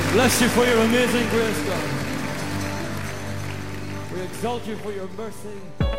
Bless you for your amazing grace, God. We exalt you for your mercy.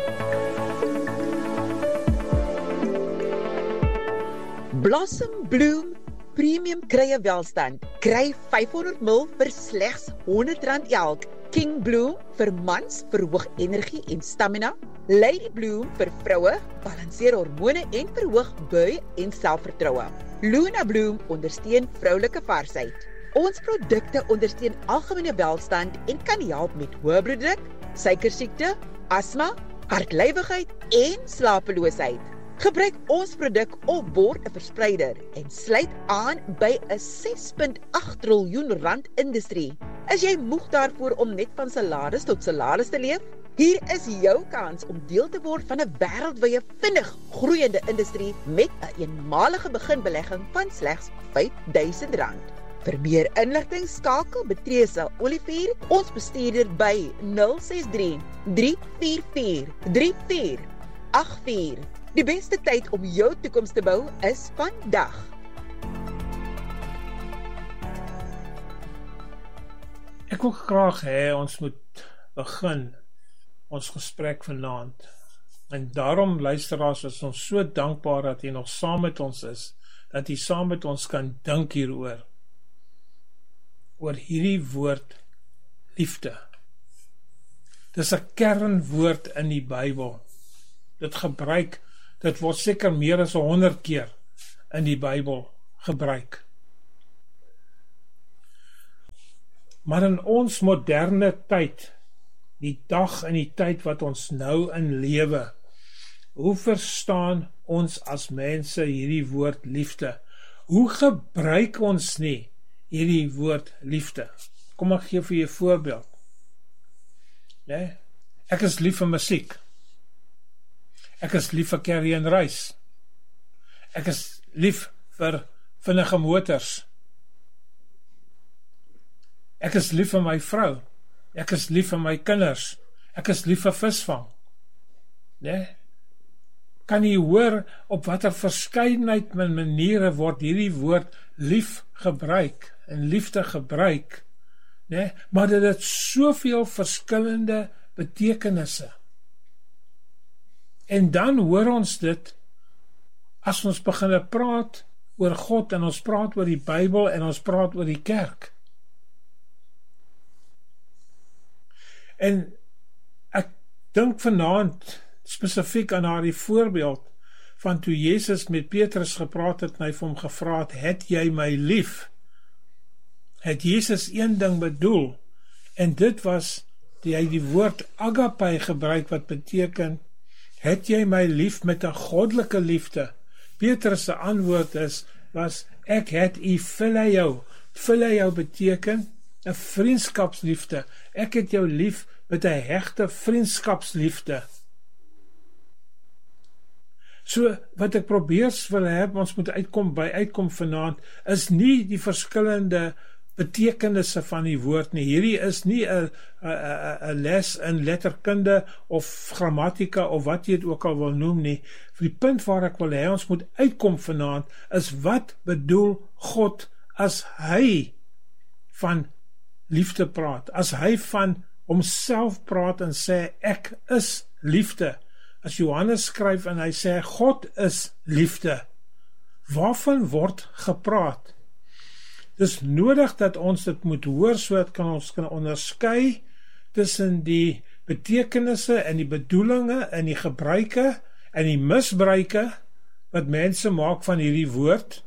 Blossom Bloom Premium krye welstand. Kry 500 ml vir slegs R100 elk. King Bloom vir mans verhoog energie en stamina. Lady Bloom vir vroue balanseer hormone en verhoog bui en selfvertroue. Luna Bloom ondersteun vroulike varsheid. Ons produkte ondersteun algemene welstand en kan help met hoë bloeddruk, suikersiekte, asma, hartlywigheid en slapeloosheid. Gebruik ons produk of word 'n verspreider en sluit aan by 'n R6.8 triljoen industrie. Is jy moeg daarvoor om net van salaris tot salaris te leef? Hier is jou kans om deel te word van 'n wêreldwye vinnig groeiende industrie met 'n eenmalige beginbelegging van slegs R5.000. Vir meer inligting skakel Betresa Olivier, ons bestuurder by 063 344 3484. Die beste tyd om jou toekoms te bou is vandag. Ek wil graag hê ons moet begin ons gesprek vanaand. En daarom, luisteraars, is ons so dankbaar dat jy nog saam met ons is, dat jy saam met ons kan dink hieroor. Oor hierdie woord liefde. Dis 'n kernwoord in die Bybel. Dit word seker meer as 100 keer in die Bybel gebruik. Maar in ons moderne tyd, die dag en die tyd wat ons nou in lewe, hoe verstaan ons as mense hierdie woord liefde? Hoe gebruik ons nie hierdie woord liefde? Kom ek gee vir jou 'n voorbeeld. Nee? Ek is lief vir musiek. Ek is lief vir Carrie en Reis. Ek is lief vir vinnige motors. Ek is lief vir my vrou. Ek is lief vir my kinders. Ek is lief vir visvang. Nee? Kan jy hoor op watter verskeidenheid maniere word hierdie woord lief gebruik en liefde gebruik? Nee? Maar dit het soveel verskillende betekenisse. En dan hoor ons dit as ons begin praat oor God en ons praat oor die Bybel en ons praat oor die kerk. En ek dink vanaand spesifiek aan daardie voorbeeld van toe Jesus met Petrus gepraat het en hy vir hom gevra het jy my lief? Het Jesus een ding bedoel en dit was hy die woord agape gebruik wat beteken het jy my lief met 'n goddelike liefde? Petrus se antwoord was ek het u phileo. Phileo beteken 'n vriendskapsliefde. Ek het jou lief met 'n hegte vriendskapsliefde. So wat ek probeer wil hê ons moet uitkom vanaand is nie die verskillende betekenisse van die woord nie. Hierdie is nie 'n les in letterkunde of grammatika of wat jy dit ook al wil noem nie. Vir die punt waar ek wil hê ons moet uitkom vanaand is wat bedoel God as hy van liefde praat, as hy van homself praat en sê ek is liefde. As Johannes skryf en hy sê God is liefde, waarvan word gepraat? Dis nodig dat ons dit moet hoor sodat ons kan onderskei tussen die betekenisse en die bedoelinge en die gebruike en die misbruike wat mense maak van hierdie woord.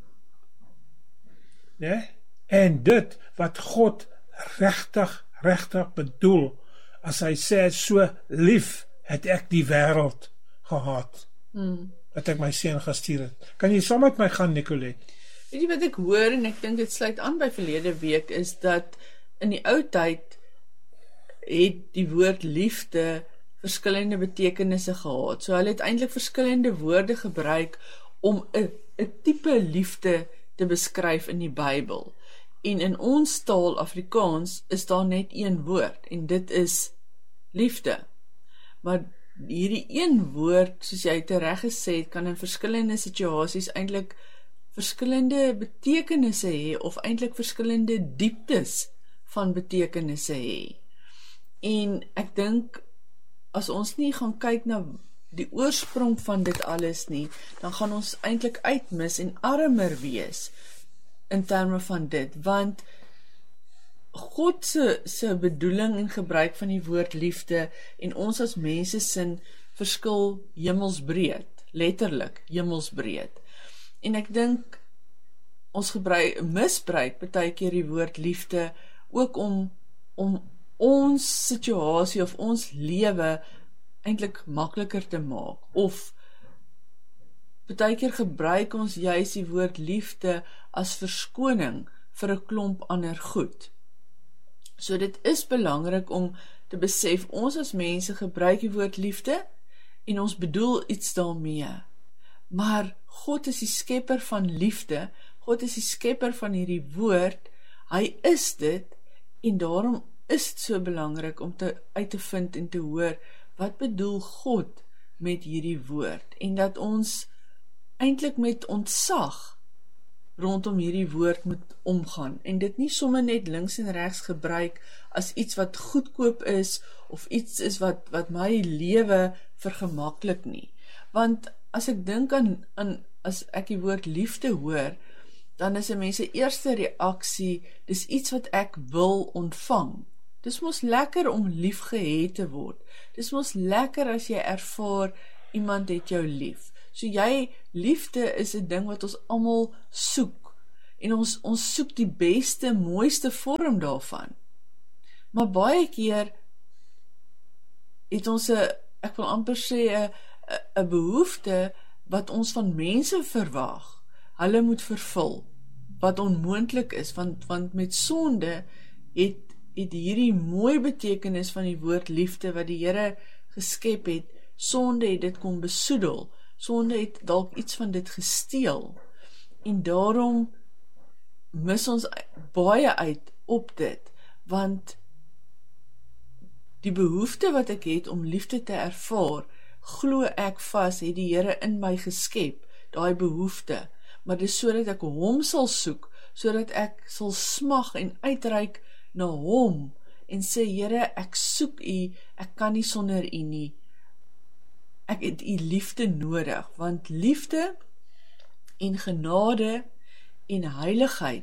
Nee? En dit wat God regtig bedoel as hy sê so lief het ek die wêreld gehad. Dat ek my seun gestuur het. Kan jy saam met my gaan, Nicolette? Weet jy wat ek hoor, en ek dink dit sluit aan by verlede week, is dat in die ou tyd het die woord liefde verskillende betekenisse gehad. So hulle het eintlik verskillende woorde gebruik om 'n tipe liefde te beskryf in die Bybel. En in ons taal Afrikaans is daar net een woord en dit is liefde. Maar hierdie een woord, soos jy reg gesê het, kan in verskillende situasies eintlik verskillende betekenisse hê of eintlik verskillende dieptes van betekenisse hê. En ek dink as ons nie gaan kyk na die oorsprong van dit alles nie, dan gaan ons eintlik uitmis en armer wees in terme van dit, want God se bedoeling en gebruik van die woord liefde en ons as mense sin verskil hemelsbreed, letterlik hemelsbreed. En ek dink ons misbruik baie keer die woord liefde ook om ons situasie of ons lewe eintlik makliker te maak, of baie keer gebruik ons juis die woord liefde as verskoning vir 'n klomp ander goed. So dit is belangrik om te besef, ons as mense gebruik die woord liefde en ons bedoel iets daarmee. Maar God is die skepper van liefde, God is die skepper van hierdie woord, hy is dit, en daarom is dit so belangrik om uit te vind en te hoor, wat bedoel God met hierdie woord, en dat ons eintlik met ontzag rondom hierdie woord moet omgaan, en dit nie sommer net links en regs gebruik as iets wat goedkoop is, of iets is wat my lewe vergemaklik nie. Want as ek dink aan as ek die woord liefde hoor, dan is 'n mens se eerste reaksie, dis iets wat ek wil ontvang. Dis mos lekker om liefgehet te word. Dis mos lekker as jy ervaar, iemand het jou lief. So liefde is 'n ding wat ons almal soek. En ons soek die beste, mooiste vorm daarvan. Maar baie keer het ons ek wil amper sê, 'n behoefte wat ons van mense verwag, hulle moet vervul, wat onmoontlik is, want met sonde het hierdie mooi betekenis van die woord liefde wat die Here geskep het, sonde het dit kom besoedel, sonde het dalk iets van dit gesteel, en daarom mis ons baie uit op dit, want die behoefte wat ek het om liefde te ervaar, glo ek vas, het die Here in my geskep, daai behoefte, maar dis sodat ek hom sal soek, sodat ek sal smag en uitreik na hom, en sê, Here, ek soek u, ek kan nie sonder u nie, ek het u liefde nodig, want liefde en genade en heiligheid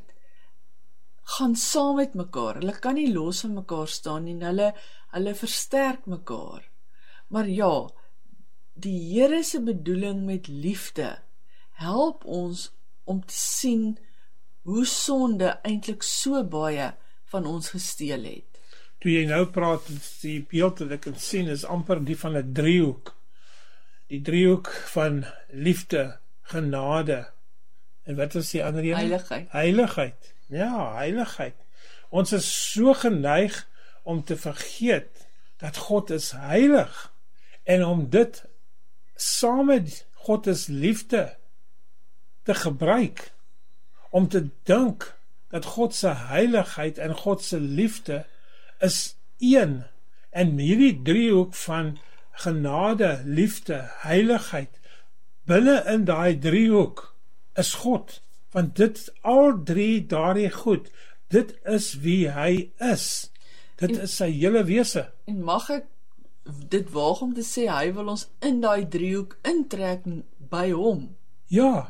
gaan saam met mekaar, hulle kan nie los van mekaar staan en hulle versterk mekaar. Maar ja, die Here se bedoeling met liefde help ons om te sien hoe sonde eintlik so baie van ons gesteel het. Toe jy nou praat, die beeld wat ek kan sien is amper die van 'n driehoek. Die driehoek van liefde, genade, en wat is die ander een? Heiligheid. Heiligheid. Ja, heiligheid. Ons is so geneig om te vergeet dat God is heilig, en om dit saam met God is liefde te gebruik, om te dink dat God se heiligheid en God se liefde is een, en hierdie driehoek van genade, liefde, heiligheid, binne in daai driehoek is God, want dit al drie daardie goed, dit is wie hy is, dit is sy hele wese. En mag ek dit waag om te sê, hy wil ons in daai driehoek intrek by hom. Ja,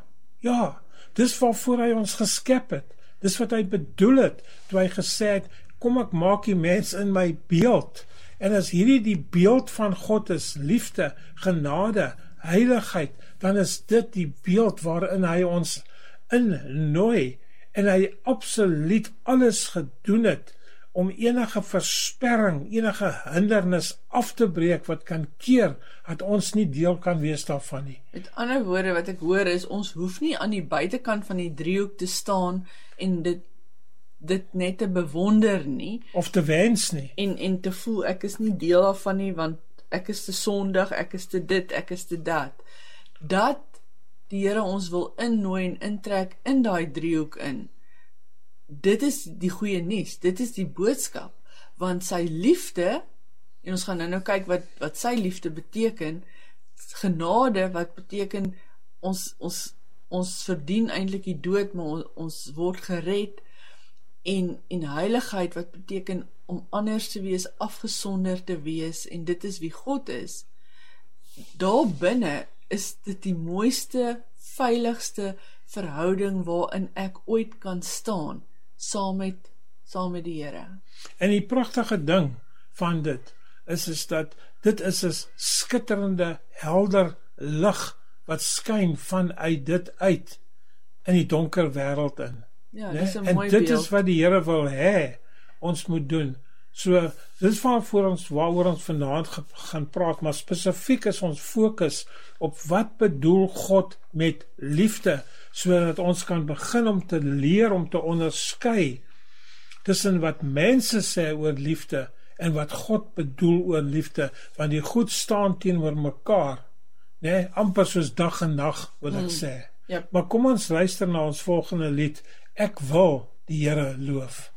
dis waarvoor hy ons geskep het, dis wat hy bedoel het, toe hy gesê het, kom ek maak die mens in my beeld, en as hierdie die beeld van God is, liefde, genade, heiligheid, dan is dit die beeld waarin hy ons innooi, en hy absoluut alles gedoen het, om enige versperring, enige hindernis af te breek, wat kan keer, dat ons nie deel kan wees daarvan nie. Met ander woorde, wat ek hoor is, ons hoef nie aan die buitekant van die driehoek te staan, en dit net te bewonder nie, of te wens nie, en te voel, ek is nie deel daarvan nie, want ek is te sondig, ek is te dit, ek is te dat. Dat die Here ons wil innooi en intrek in daai driehoek in, dit is die goeie nuus, dit is die boodskap, want sy liefde, en ons gaan nou kyk wat sy liefde beteken, genade wat beteken, ons ons verdien eintlik die dood, maar ons word gered, en heiligheid wat beteken om anders te wees, afgesonder te wees, en dit is wie God is. Daar binne is dit die mooiste, veiligste verhouding waarin ek ooit kan staan, saam met die Here. En die pragtige ding van dit is dat dit is 'n skitterende, helder lig wat skyn vanuit dit uit in die donker wêreld in. Ja, dis 'n mooi En dit beeld. is wat die Here wil hê ons moet doen. So, dit is waaroor ons vanaand gaan praat, maar spesifiek is ons fokus op wat bedoel God met liefde, sodat ons kan begin om te leer om te onderskei tussen wat mense sê oor liefde en wat God bedoel oor liefde, want die goed staan teenoor mekaar, né, amper soos dag en nag wil ek sê. Yep. Maar kom ons luister na ons volgende lied, Ek wil die Here loof.